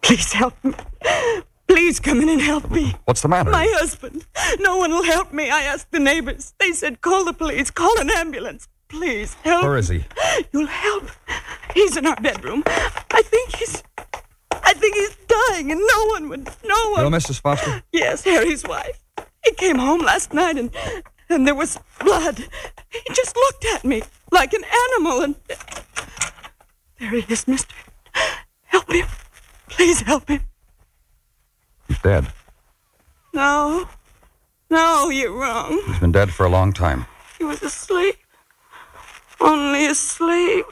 Please help me. Please come in and help me. What's the matter? My husband. No one will help me. I asked the neighbors. They said, call the police, call an ambulance. Please help. Where is he? You'll help. He's in our bedroom. I think he's dying, and no one. You're Mrs. Foster? Yes, Harry's wife. He came home last night, and there was blood. He just looked at me like an animal, and there he is, mister. Help him. Please help him. He's dead. No, you're wrong. He's been dead for a long time. He was asleep. Only asleep.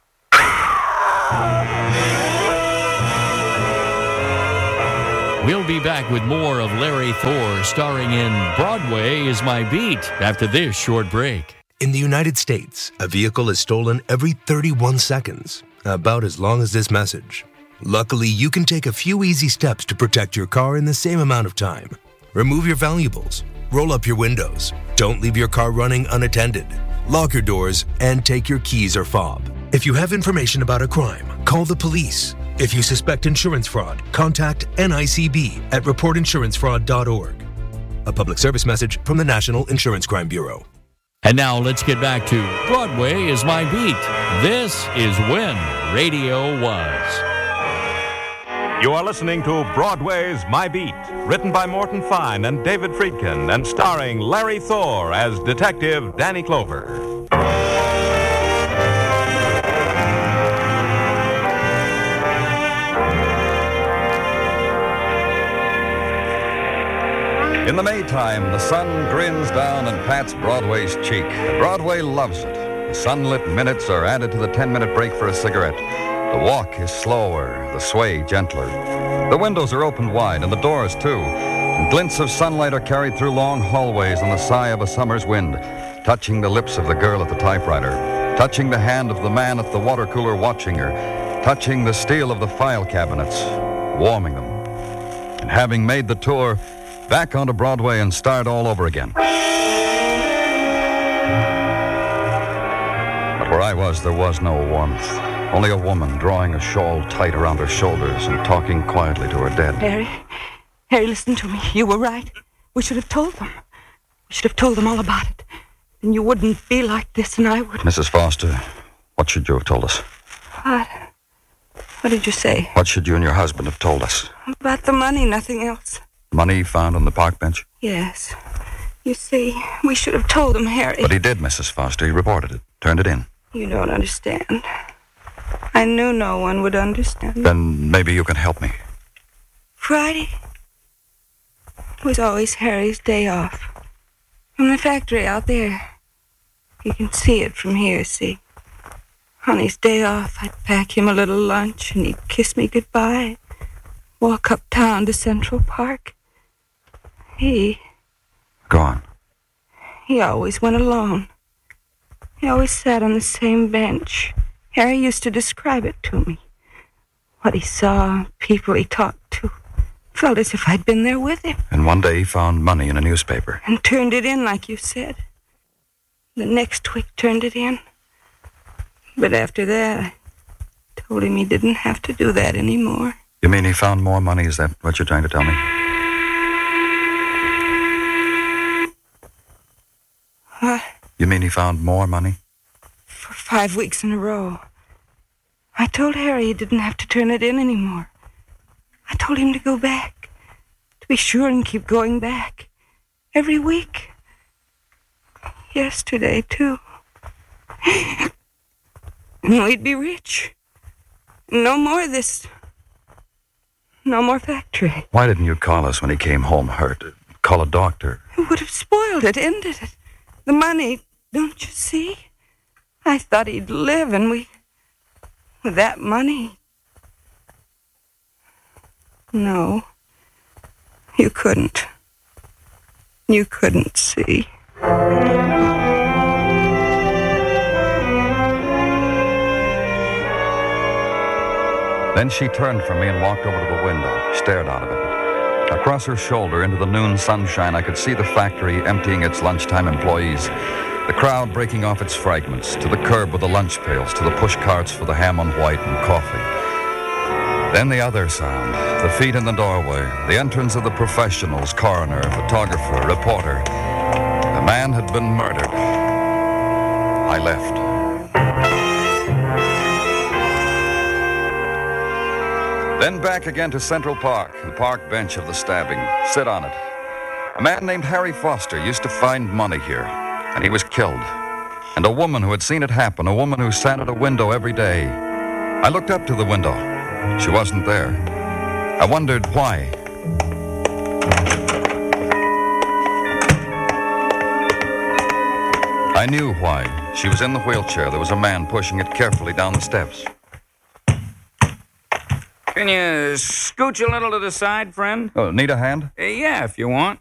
We'll be back with more of Larry Thor, starring in Broadway is My Beat, after this short break. In the United States, a vehicle is stolen every 31 seconds, about as long as this message. Luckily, you can take a few easy steps to protect your car in the same amount of time. Remove your valuables, roll up your windows, don't leave your car running unattended, lock your doors, and take your keys or fob. If you have information about a crime, call the police. If you suspect insurance fraud, contact NICB at reportinsurancefraud.org. A public service message from the National Insurance Crime Bureau. And now let's get back to Broadway is My Beat. This is When Radio Was. You are listening to Broadway's My Beat, written by Morton Fine and David Friedkin, and starring Larry Thor as Detective Danny Clover. In the Maytime, the sun grins down and pats Broadway's cheek. Broadway loves it. The sunlit minutes are added to the 10-minute break for a cigarette. The walk is slower, the sway gentler. The windows are opened wide, and the doors, too. And glints of sunlight are carried through long hallways on the sigh of a summer's wind, touching the lips of the girl at the typewriter, touching the hand of the man at the water cooler watching her, touching the steel of the file cabinets, warming them. And having made the tour, back onto Broadway and start all over again. But where I was, there was no warmth. Only a woman drawing a shawl tight around her shoulders and talking quietly to her dead. Harry, listen to me. You were right. We should have told them. We should have told them all about it. Then you wouldn't be like this, and I would. Mrs. Foster, what should you have told us? What? What did you say? What should you and your husband have told us? About the money, nothing else. Money found on the park bench? Yes. You see, we should have told him, Harry. But he did, Mrs. Foster. He reported it. Turned it in. You don't understand. I knew no one would understand. Then maybe you can help me. Friday was always Harry's day off. From the factory out there. You can see it from here, see? On his day off, I'd pack him a little lunch, and he'd kiss me goodbye. Walk uptown to Central Park. Go on. He always went alone. He always sat on the same bench. Harry used to describe it to me. What he saw, people he talked to. Felt as if I'd been there with him. And one day he found money in a newspaper. And turned it in like you said. The next week turned it in. But after that, I told him he didn't have to do that anymore. You mean he found more money? Is that what you're trying to tell me? What? You mean he found more money? For 5 weeks in a row. I told Harry he didn't have to turn it in anymore. I told him to go back. To be sure and keep going back. Every week. Yesterday, too. And we'd be rich. No more of this. No more factory. Why didn't you call us when he came home hurt? Call a doctor. It would have spoiled it, ended it. The money, don't you see? I thought he'd live, and with that money. No. You couldn't. You couldn't see. Then she turned from me and walked over to the window, stared out of it. Across her shoulder into the noon sunshine, I could see the factory emptying its lunchtime employees, the crowd breaking off its fragments, to the curb with the lunch pails, to the push carts for the ham on white and coffee. Then the other sound, the feet in the doorway, the entrance of the professionals, coroner, photographer, reporter. The man had been murdered. I left. Then back again to Central Park, the park bench of the stabbing. Sit on it. A man named Harry Foster used to find money here, and he was killed. And a woman who had seen it happen, a woman who sat at a window every day. I looked up to the window. She wasn't there. I wondered why. I knew why. She was in the wheelchair. There was a man pushing it carefully down the steps. Can you scooch a little to the side, friend? Oh, need a hand? Yeah, if you want.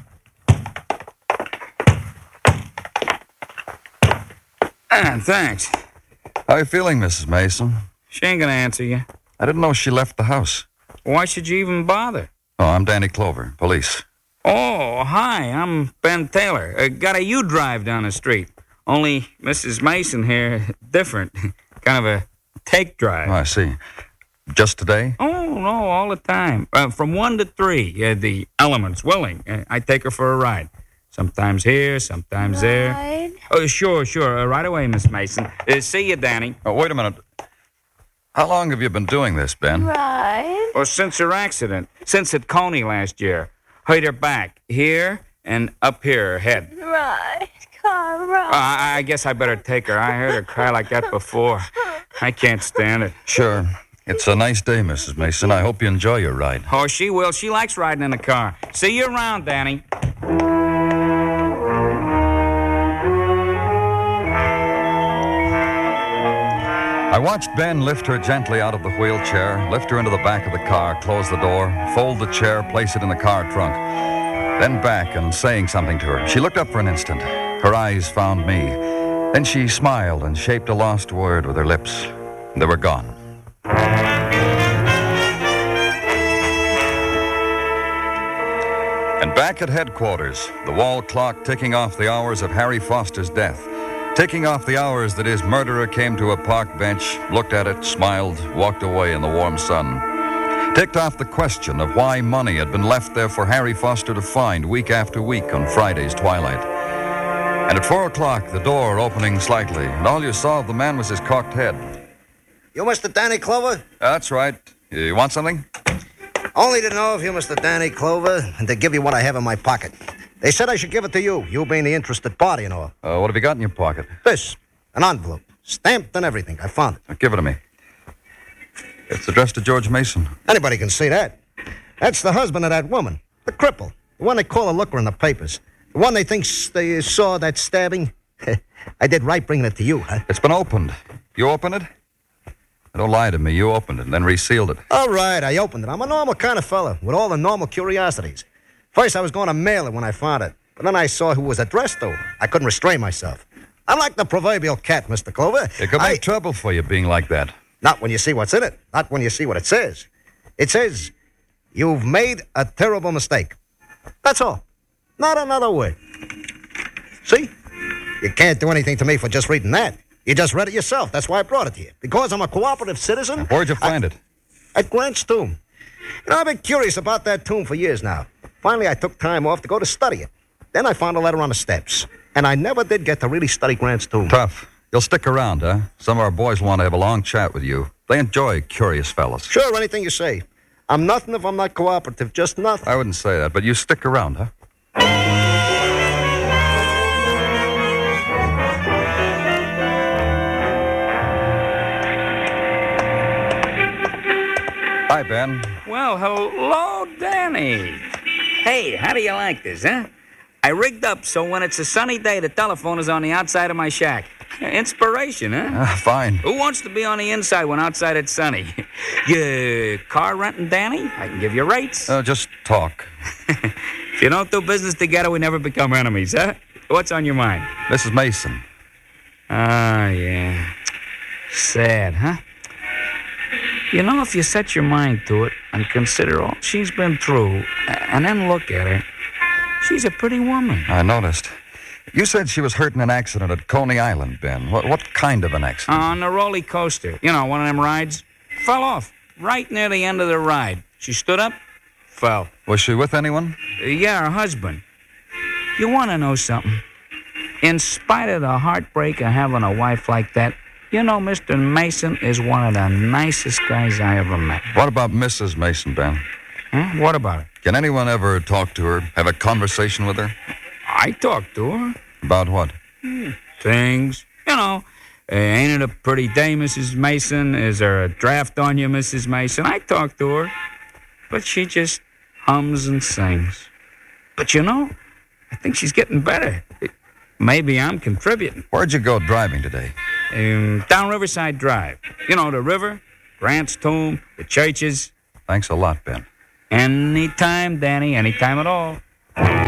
Thanks. How are you feeling, Mrs. Mason? She ain't gonna answer you. I didn't know she left the house. Why should you even bother? Oh, I'm Danny Clover, police. Oh, hi, I'm Ben Taylor. Got a U-drive down the street. Only Mrs. Mason here, different. Kind of a take drive. Oh, I see. Just today? Oh, no, all the time. From 1 to 3, the element's willing. I take her for a ride. Sometimes here, sometimes there. Oh, sure. Right away, Miss Mason. See you, Danny. Oh, wait a minute. How long have you been doing this, Ben? Right. Well, since her accident. Since at Coney last year. Hurt her back. Here and up here, her head. Right. Car ride. I guess I better take her. I heard her cry like that before. I can't stand it. Sure. It's a nice day, Mrs. Mason. I hope you enjoy your ride. Oh, she will. She likes riding in a car. See you around, Danny. I watched Ben lift her gently out of the wheelchair, lift her into the back of the car, close the door, fold the chair, place it in the car trunk. Then back and saying something to her. She looked up for an instant. Her eyes found me. Then she smiled and shaped a lost word with her lips. They were gone. And back at headquarters, the wall clock ticking off the hours of Harry Foster's death. Ticking off the hours that his murderer came to a park bench, looked at it, smiled, walked away in the warm sun. Ticked off the question of why money had been left there for Harry Foster to find week after week on Friday's twilight. And at 4 o'clock, the door opening slightly, and all you saw of the man was his cocked head. You Mr. Danny Clover? That's right. You want something? Only to know if you're Mr. Danny Clover and to give you what I have in my pocket. They said I should give it to you, you being the interested party and all. What have you got in your pocket? This, an envelope, stamped and everything. I found it. Give it to me. It's addressed to George Mason. Anybody can see that. That's the husband of that woman, the cripple, the one they call a looker in the papers, the one they think they saw that stabbing. I did right bringing it to you, huh? It's been opened. You opened it? Don't lie to me. You opened it and then resealed it. All right, I opened it. I'm a normal kind of fella with all the normal curiosities. First, I was going to mail it when I found it. But then I saw who it was addressed to. I couldn't restrain myself. I'm like the proverbial cat, Mr. Clover. It could make trouble for you being like that. Not when you see what's in it. Not when you see what it says. It says, you've made a terrible mistake. That's all. Not another word. See? You can't do anything to me for just reading that. You just read it yourself. That's why I brought it to you. Because I'm a cooperative citizen. Where'd you find it? At Grant's tomb. You know, I've been curious about that tomb for years now. Finally, I took time off to go to study it. Then I found a letter on the steps. And I never did get to really study Grant's tomb. Tough. You'll stick around, huh? Some of our boys want to have a long chat with you. They enjoy curious fellas. Sure, anything you say. I'm nothing if I'm not cooperative. Just nothing. I wouldn't say that, but you stick around, huh? Hi, Ben. Well, hello, Danny. Hey, how do you like this, huh? I rigged up so when it's a sunny day, the telephone is on the outside of my shack. Inspiration, huh? Fine. Who wants to be on the inside when outside it's sunny? You car renting, Danny? I can give you rates. Just talk. If you don't do business together, we never become enemies, huh? What's on your mind? Mrs. Mason. Ah, yeah. Sad, huh? You know, if you set your mind to it and consider all she's been through, and then look at her, she's a pretty woman. I noticed. You said she was hurt in an accident at Coney Island, Ben. What kind of an accident? On the roller coaster. You know, one of them rides. Fell off. right near the end of the ride. She stood up, fell. Was she with anyone? Yeah, her husband. You want to know something? In spite of the heartbreak of having a wife like that, you know, Mr. Mason is one of the nicest guys I ever met. What about Mrs. Mason, Ben? Huh? What about her? Can anyone ever talk to her, have a conversation with her? I talked to her. About what? Things. You know, ain't it a pretty day, Mrs. Mason? Is there a draft on you, Mrs. Mason? I talked to her. But she just hums and sings. But you know, I think she's getting better. Maybe I'm contributing. Where'd you go driving today? Down Riverside Drive. You know, the river, Grant's tomb, the churches. Thanks a lot, Ben. Anytime, Danny, anytime at all.